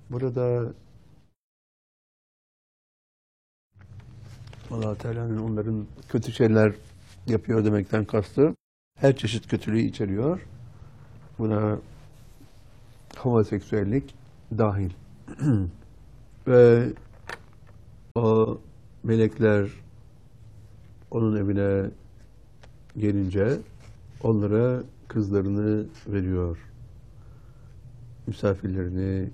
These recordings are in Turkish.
Burada Allah Teala'nın onların kötü şeyler yapıyor demekten kastı her çeşit kötülüğü içeriyor. Buna homoseksüellik dahil. Ve o melekler onun evine gelince onlara kızlarını veriyor. Misafirlerini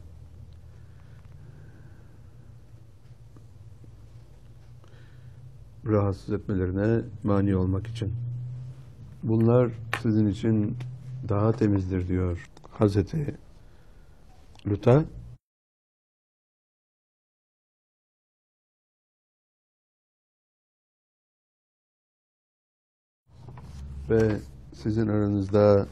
rahatsız etmelerine mani olmak için. Bunlar sizin için daha temizdir diyor Hazreti Lut'a. Ve sizin aranızda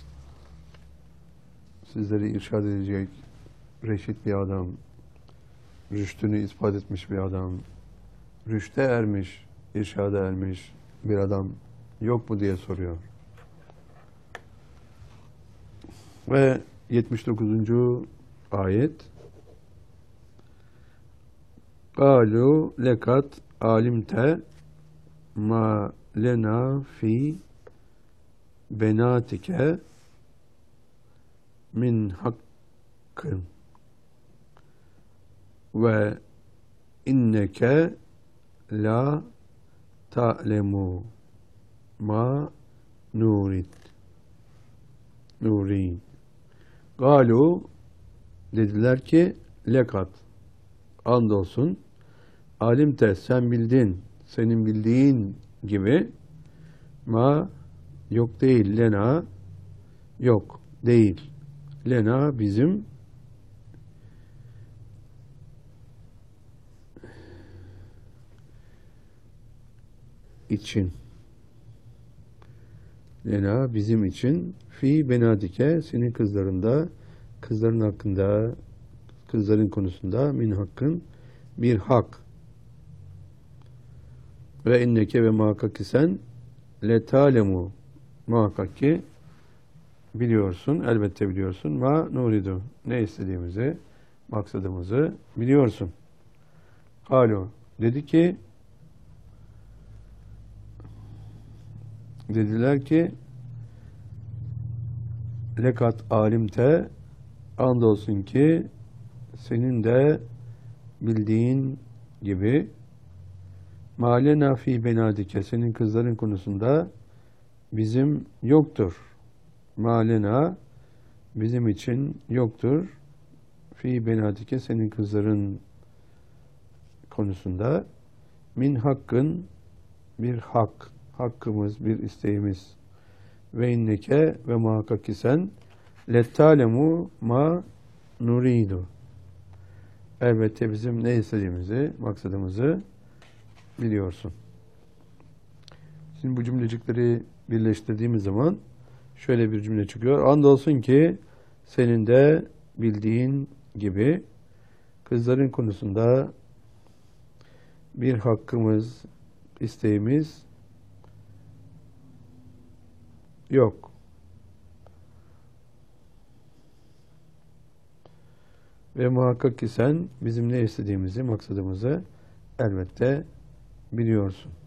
sizleri irşad edecek reşit bir adam, rüştünü ispat etmiş bir adam, rüşte ermiş, irşada ermiş bir adam yok mu diye soruyor. Ve 79. ayet قَالُوا لَكَدْ عَلِمْتَ مَا لَنَا فِي بَنَاتِكَ min hakkın ve inneke la ta'lemu ma nurid galu dediler ki lekat andolsun alimte sen bildin senin bildiğin gibi ma yok değil lena yok değil lena bizim için lena bizim için fi benadike senin kızlarında kızların hakkında kızların konusunda min hakkın bir hak ve inneke ve muhakkak ki sen letalemu muhakkak ki biliyorsun, elbette biliyorsun. Ma nuridu. Ne istediğimizi, maksadımızı biliyorsun. Halu. Dediler ki lekat alimte andolsun ki senin de bildiğin gibi malena fi benadike senin kızların konusunda bizim yoktur. Malena bizim için yoktur. Fi benadike senin kızların konusunda min hakkın bir hak, hakkımız, bir isteğimiz ve inneke ve muhakkak ki sen lettalemu ma nuridu elbette bizim ne istediğimizi, maksadımızı biliyorsun. Şimdi bu cümlecikleri birleştirdiğimiz zaman şöyle bir cümle çıkıyor. Andolsun ki senin de bildiğin gibi kızların konusunda bir hakkımız, isteğimiz yok. Ve muhakkak ki sen bizim ne istediğimizi, maksadımızı elbette biliyorsun.